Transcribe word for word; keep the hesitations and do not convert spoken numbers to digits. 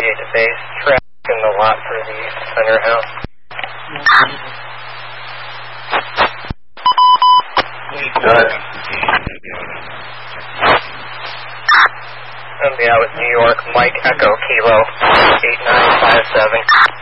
eight to base. Traffic in the lot for the center house. Good. I'll be out with New York, Mike Echo Kilo, eight nine five seven.